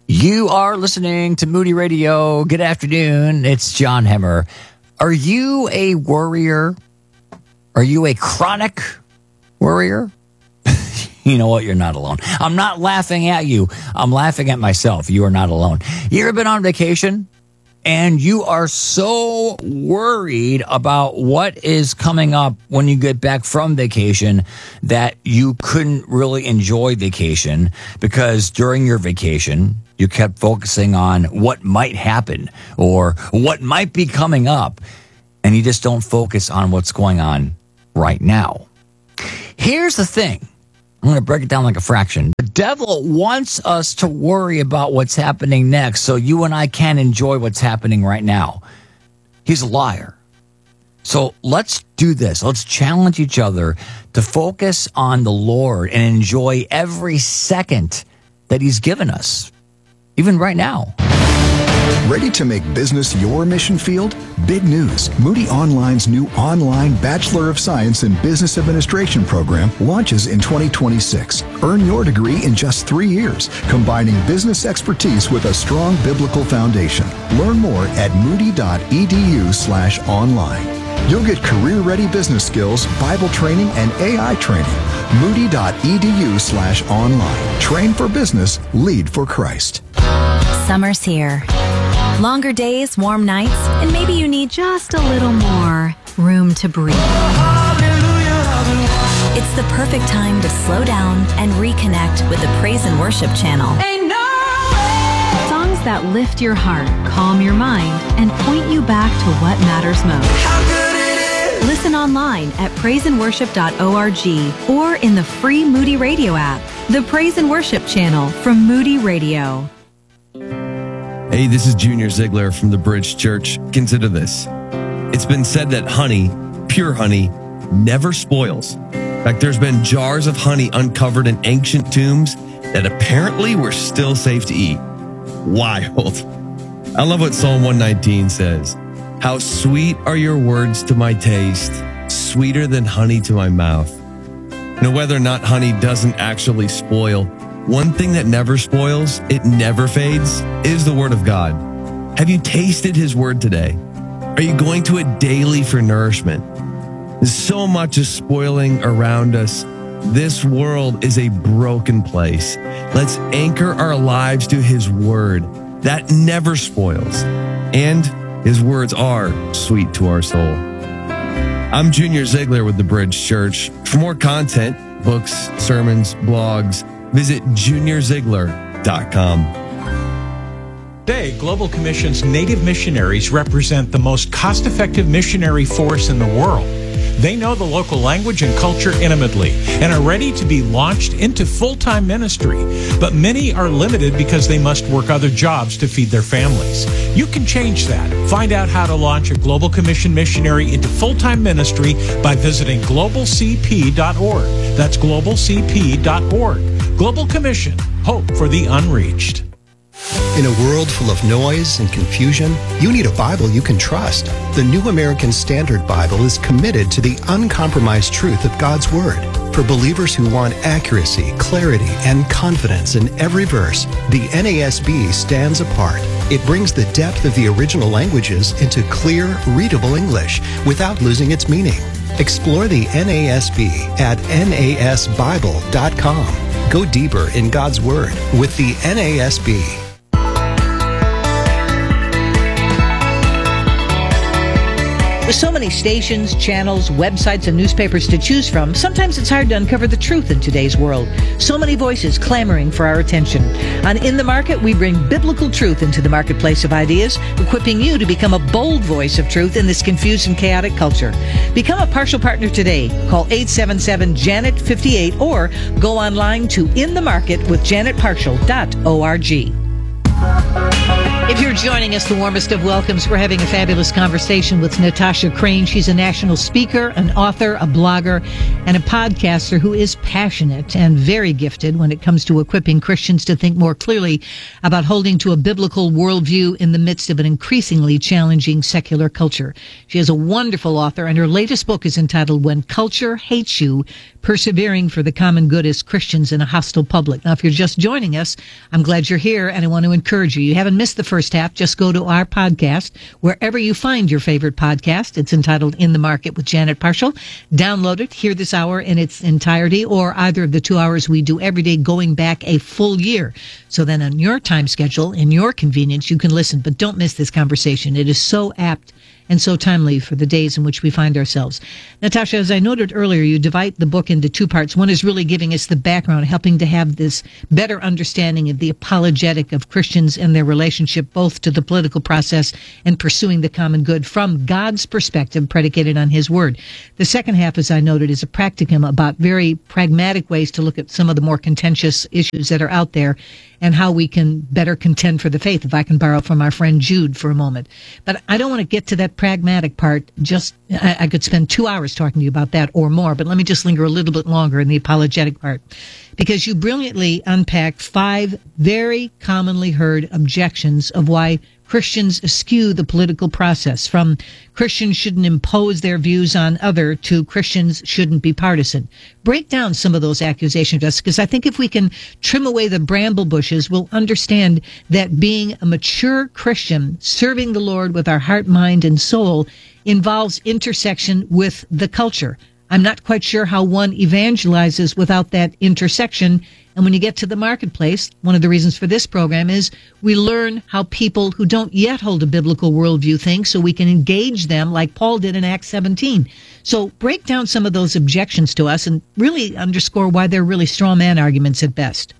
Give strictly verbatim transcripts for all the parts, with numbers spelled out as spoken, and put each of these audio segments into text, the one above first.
You are listening to Moody Radio. Good afternoon. It's John Hemmer. Are you a worrier? Are you a chronic worrier? You know what? You're not alone. I'm not laughing at you. I'm laughing at myself. You are not alone. You ever been on vacation and you are so worried about what is coming up when you get back from vacation that you couldn't really enjoy vacation because during your vacation, you kept focusing on what might happen or what might be coming up, and you just don't focus on what's going on right now. Here's the thing. I'm going to break it down like a fraction. The devil wants us to worry about what's happening next so you and I can't enjoy what's happening right now. He's a liar. So let's do this. Let's challenge each other to focus on the Lord and enjoy every second that he's given us, even right now. Ready to make business your mission field? Big news. Moody Online's new online Bachelor of Science in Business Administration program launches in twenty twenty-six. Earn your degree in just three years, combining business expertise with a strong biblical foundation. Learn more at moody.edu slash online. You'll get career-ready business skills, Bible training, and A I training. Moody.edu slash online. Train for business, lead for Christ. Summer's here. Longer days, warm nights, and maybe you need just a little more room to breathe. It's the perfect time to slow down and reconnect with the Praise and Worship channel. Ain't no way. Songs that lift your heart, calm your mind, and point you back to what matters most. How good it is. Listen online at praise and worship dot org or in the free Moody Radio app. The Praise and Worship channel from Moody Radio. Hey, this is Junior Ziegler from the Bridge Church. Consider this. It's been said that honey, pure honey, never spoils. In fact, there's been jars of honey uncovered in ancient tombs that apparently were still safe to eat. Wild. I love what Psalm one nineteen says. How sweet are your words to my taste, sweeter than honey to my mouth. You know, whether or not honey doesn't actually spoil, one thing that never spoils, it never fades, is the Word of God. Have you tasted His Word today? Are you going to it daily for nourishment? So much is spoiling around us. This world is a broken place. Let's anchor our lives to His Word. That never spoils. And His words are sweet to our soul. I'm Junior Ziegler with the Bridge Church. For more content, books, sermons, blogs, visit junior ziegler dot com. Today, Global Commission's Native missionaries represent the most cost-effective missionary force in the world. They know the local language and culture intimately and are ready to be launched into full-time ministry. But many are limited because they must work other jobs to feed their families. You can change that. Find out how to launch a Global Commission missionary into full-time ministry by visiting global c p dot org. That's global c p dot org. Global Commission, hope for the unreached. In a world full of noise and confusion, you need a Bible you can trust. The New American Standard Bible is committed to the uncompromised truth of God's Word. For believers who want accuracy, clarity, and confidence in every verse, the N A S B stands apart. It brings the depth of the original languages into clear, readable English without losing its meaning. Explore the N A S B at N A S Bible dot com. Go deeper in God's Word with the N A S B. With so many stations, channels, websites, and newspapers to choose from, sometimes it's hard to uncover the truth in today's world. So many voices clamoring for our attention. On In the Market, we bring biblical truth into the marketplace of ideas, equipping you to become a bold voice of truth in this confused and chaotic culture. Become a partial partner today. Call eight seven seven Janet fifty-eight or go online to in the market with janet partial dot org. If you're joining us, the warmest of welcomes. We're having a fabulous conversation with Natasha Crain. She's a national speaker, an author, a blogger, and a podcaster who is passionate and very gifted when it comes to equipping Christians to think more clearly about holding to a biblical worldview in the midst of an increasingly challenging secular culture. She is a wonderful author, and her latest book is entitled When Culture Hates You, Persevering for the Common Good as Christians in a Hostile Public. Now, if you're just joining us, I'm glad you're here, and I want to encourage you. You haven't missed the first half. Just go to our podcast, wherever you find your favorite podcast. It's entitled In the Market with Janet Parshall. Download it, hear this hour in its entirety, or either of the two hours we do every day going back a full year. So then on your time schedule, in your convenience, you can listen. But don't miss this conversation. It is so apt and so timely for the days in which we find ourselves. Natasha, as I noted earlier, you divide the book into two parts. One is really giving us the background, helping to have this better understanding of the apologetic of Christians and their relationship both to the political process and pursuing the common good from God's perspective, predicated on His Word. The second half, as I noted, is a practicum about very pragmatic ways to look at some of the more contentious issues that are out there and how we can better contend for the faith, if I can borrow from our friend Jude for a moment. But I don't want to get to that pragmatic part. Just I, I could spend two hours talking to you about that or more, but let me just linger a little bit longer in the apologetic part, because you brilliantly unpacked five very commonly heard objections of why Christians eschew the political process, from Christians shouldn't impose their views on other to Christians shouldn't be partisan. Break down some of those accusations, just because I think if we can trim away the bramble bushes, we'll understand that being a mature Christian, serving the Lord with our heart, mind, and soul, involves intersection with the culture. I'm not quite sure how one evangelizes without that intersection. And when you get to the marketplace, one of the reasons for this program is we learn how people who don't yet hold a biblical worldview think, so we can engage them like Paul did in Acts seventeen. So break down some of those objections to us and really underscore why they're really straw man arguments at best.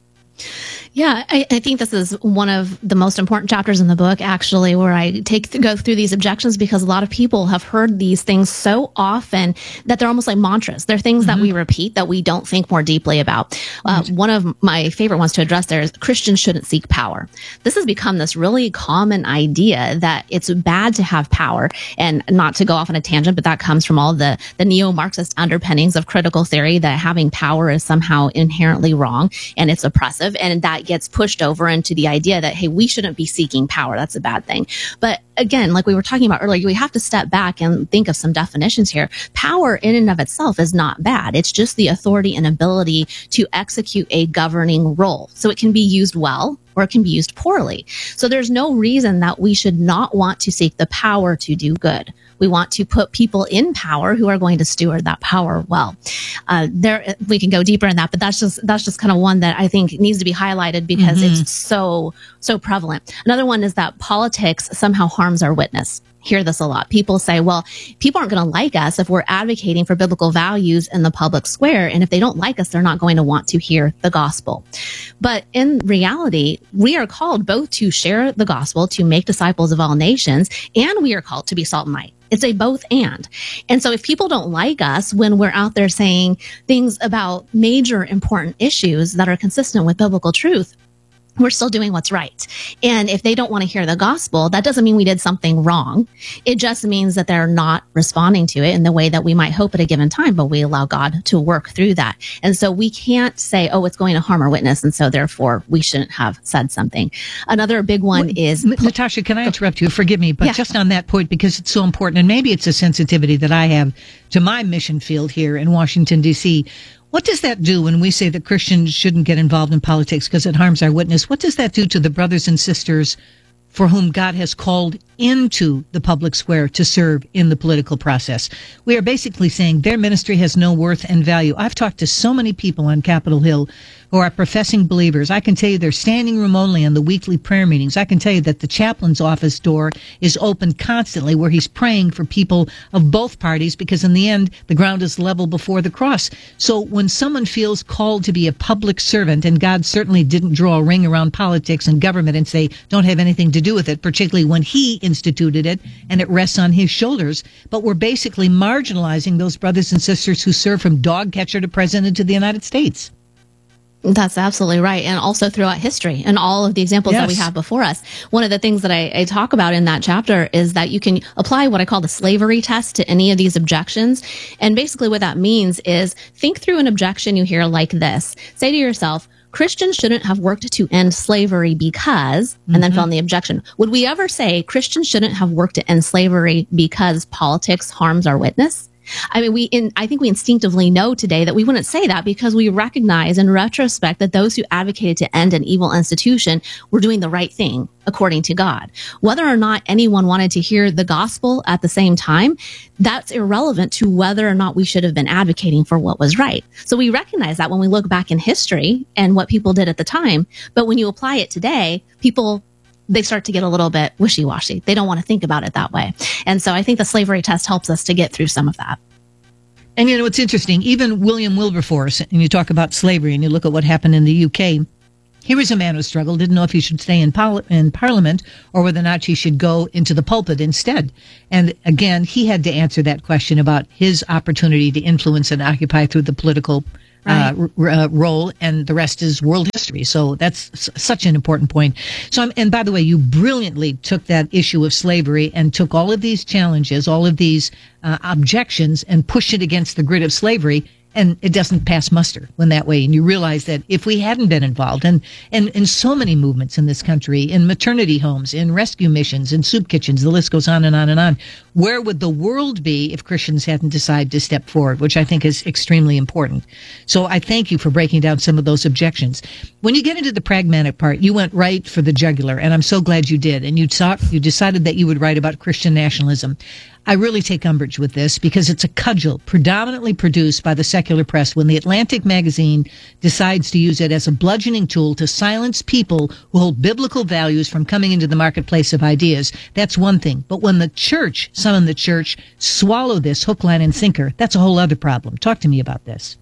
Yeah, I, I think this is one of the most important chapters in the book, actually, where I take go through these objections, because a lot of people have heard these things so often that they're almost like mantras. They're things mm-hmm. that we repeat that we don't think more deeply about. Uh, one of my favorite ones to address there is Christians shouldn't seek power. This has become this really common idea that it's bad to have power, and not to go off on a tangent, but that comes from all the, the neo-Marxist underpinnings of critical theory, that having power is somehow inherently wrong and it's oppressive, and that gets pushed over into the idea that, hey, we shouldn't be seeking power. That's a bad thing. But again, like we were talking about earlier, we have to step back and think of some definitions here. Power in and of itself is not bad. It's just the authority and ability to execute a governing role. So it can be used well, or it can be used poorly. So there's no reason that we should not want to seek the power to do good. We want to put people in power who are going to steward that power well. Uh, there, we can go deeper in that, but that's just that's just kind of one that I think needs to be highlighted, because mm-hmm. it's so so prevalent. Another one is that politics somehow harms our witness. Hear this a lot. People say, well, people aren't going to like us if we're advocating for biblical values in the public square. And if they don't like us, they're not going to want to hear the gospel. But in reality, we are called both to share the gospel, to make disciples of all nations, and we are called to be salt and light. It's a both and. And so if people don't like us when we're out there saying things about major important issues that are consistent with biblical truth, we're still doing what's right. And if they don't want to hear the gospel, that doesn't mean we did something wrong. It just means that they're not responding to it in the way that we might hope at a given time, but we allow God to work through that. And so we can't say, oh, it's going to harm our witness, and so therefore we shouldn't have said something. Another big one well, is... Natasha, can I interrupt you? Forgive me, but yeah. just on that point, because it's so important, and maybe it's a sensitivity that I have to my mission field here in Washington, D C, what does that do when we say that Christians shouldn't get involved in politics because it harms our witness? What does that do to the brothers and sisters for whom God has called into the public square to serve in the political process? We are basically saying their ministry has no worth and value. I've talked to so many people on Capitol Hill who are professing believers. I can tell you they're standing room only on the weekly prayer meetings. I can tell you that the chaplain's office door is open constantly, where he's praying for people of both parties, because in the end, the ground is level before the cross. So when someone feels called to be a public servant, and God certainly didn't draw a ring around politics and government and say, don't have anything to do with it, particularly when he instituted it and it rests on his shoulders, but we're basically marginalizing those brothers and sisters who serve from dog catcher to president of the United States. That's absolutely right. And also throughout history and all of the examples Yes. that we have before us. One of the things that I, I talk about in that chapter is that you can apply what I call the slavery test to any of these objections. And basically what that means is think through an objection you hear like this. Say to yourself, Christians shouldn't have worked to end slavery because, and then Mm-hmm. fill in the objection. Would we ever say Christians shouldn't have worked to end slavery because politics harms our witness? I mean, we, in, I think we instinctively know today that we wouldn't say that because we recognize in retrospect that those who advocated to end an evil institution were doing the right thing according to God. Whether or not anyone wanted to hear the gospel at the same time, that's irrelevant to whether or not we should have been advocating for what was right. So we recognize that when we look back in history and what people did at the time. But when you apply it today, people they start to get a little bit wishy-washy. They don't want to think about it that way. And so I think the slavery test helps us to get through some of that. And you know, it's interesting. Even William Wilberforce, and you talk about slavery and you look at what happened in the U K. Here was a man who struggled, didn't know if he should stay in, pol- in Parliament or whether or not he should go into the pulpit instead. And again, he had to answer that question about his opportunity to influence and occupy through the political Right. uh, r- uh, role, and the rest is world history. So that's s- such an important point. So, I'm, and by the way, you brilliantly took that issue of slavery and took all of these challenges, all of these uh, objections, and pushed it against the grid of slavery. And it doesn't pass muster when that way. And you realize that if we hadn't been involved, and, and in so many movements in this country, in maternity homes, in rescue missions, in soup kitchens, the list goes on and on and on, where would the world be if Christians hadn't decided to step forward, which I think is extremely important. So I thank you for breaking down some of those objections. When you get into the pragmatic part, you went right for the jugular, and I'm so glad you did. And you talk, you decided that you would write about Christian nationalism. I really take umbrage with this because it's a cudgel predominantly produced by the secular press when the Atlantic magazine decides to use it as a bludgeoning tool to silence people who hold biblical values from coming into the marketplace of ideas. That's one thing. But when the church, some in the church, swallow this hook, line, and sinker, that's a whole other problem. Talk to me about this.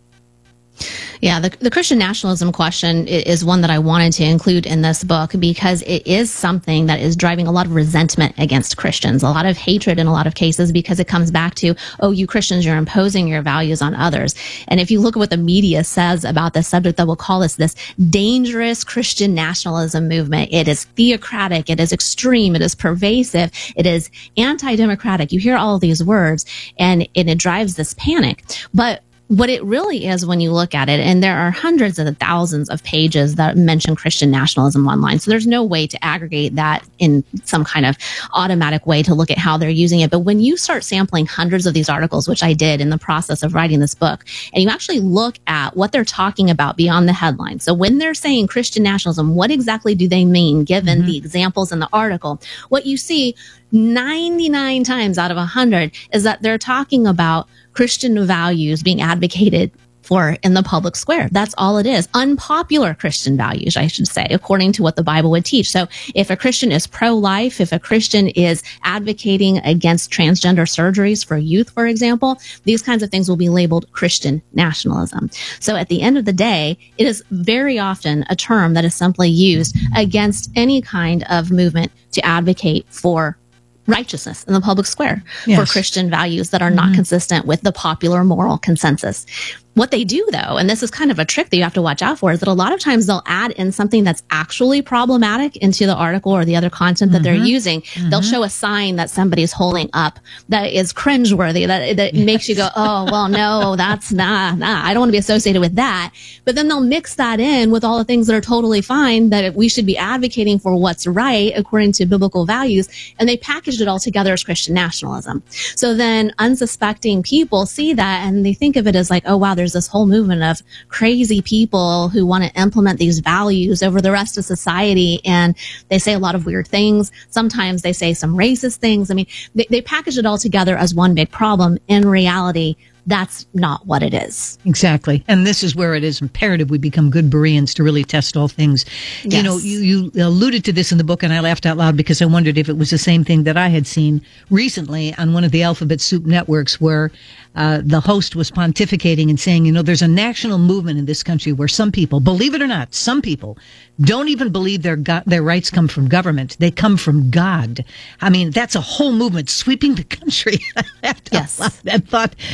Yeah, the, the Christian nationalism question i- is one that I wanted to include in this book because it is something that is driving a lot of resentment against Christians, a lot of hatred in a lot of cases because it comes back to, oh, you Christians, you're imposing your values on others. And if you look at what the media says about this subject, that will call this this dangerous Christian nationalism movement. It is theocratic, it is extreme, it is pervasive, it is anti-democratic. You hear all of these words and, and it drives this panic. But what it really is when you look at it, and there are hundreds of thousands of pages that mention Christian nationalism online, so there's no way to aggregate that in some kind of automatic way to look at how they're using it. But when you start sampling hundreds of these articles, which I did in the process of writing this book, and you actually look at what they're talking about beyond the headline. So when they're saying Christian nationalism, what exactly do they mean given mm-hmm. the examples in the article? What you see ninety-nine times out of one hundred is that they're talking about Christian values being advocated for in the public square. That's all it is. Unpopular Christian values, I should say, according to what the Bible would teach. So if a Christian is pro-life, if a Christian is advocating against transgender surgeries for youth, for example, these kinds of things will be labeled Christian nationalism. So at the end of the day, it is very often a term that is simply used against any kind of movement to advocate for righteousness in the public square, yes. for Christian values that are not mm-hmm. consistent with the popular moral consensus. What they do, though, and this is kind of a trick that you have to watch out for, is that a lot of times they'll add in something that's actually problematic into the article or the other content that mm-hmm. they're using. Mm-hmm. They'll show a sign that somebody's holding up that is cringeworthy, that, that makes you go, oh, well, no, that's nah, nah, I don't want to be associated with that. But then they'll mix that in with all the things that are totally fine, that we should be advocating for what's right according to biblical values, and they packaged it all together as Christian nationalism. So then unsuspecting people see that and they think of it as like, oh, wow, there's this whole movement of crazy people who want to implement these values over the rest of society. And they say a lot of weird things. Sometimes they say some racist things. I mean, they, they package it all together as one big problem. In reality, that's not what it is. Exactly. And this is where it is imperative we become good Bereans to really test all things. Yes. You know, you, you alluded to this in the book, and I laughed out loud because I wondered if it was the same thing that I had seen recently on one of the Alphabet Soup networks where uh, the host was pontificating and saying, you know, there's a national movement in this country where some people, believe it or not, some people don't even believe their go- their rights come from government. They come from God. I mean, that's a whole movement sweeping the country. I laughed out yes. loud. I thought, apparently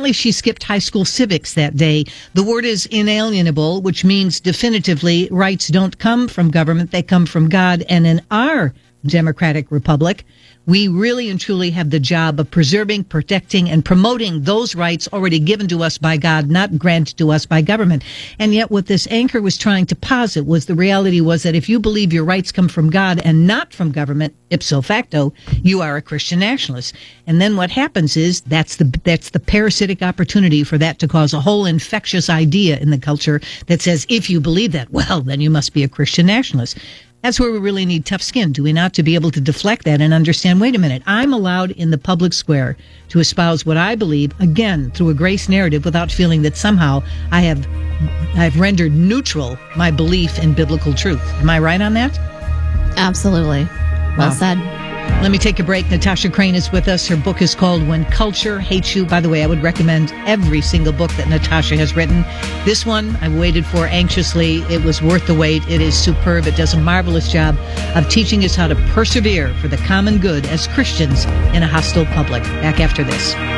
Apparently, she skipped high school civics that day. The word is inalienable, which means definitively rights don't come from government, they come from God. And in our democratic republic, we really and truly have the job of preserving, protecting, and promoting those rights already given to us by God, not granted to us by government. And yet what this anchor was trying to posit was the reality was that if you believe your rights come from God and not from government, ipso facto, you are a Christian nationalist. And then what happens is that's the that's the parasitic opportunity for that to cause a whole infectious idea in the culture that says, if you believe that, well, then you must be a Christian nationalist. That's where we really need tough skin, do we not, to be able to deflect that and understand, wait a minute, I'm allowed in the public square to espouse what I believe, again, through a grace narrative without feeling that somehow I have I've rendered neutral my belief in biblical truth. Am I right on that? Absolutely. Well Wow. said. Let me take a break. Natasha Crane is with us. Her book is called When Culture Hates You. By the way, I would recommend every single book that Natasha has written. This one I've waited for anxiously. It was worth the wait. It is superb. It does a marvelous job of teaching us how to persevere for the common good as Christians in a hostile public. Back after this.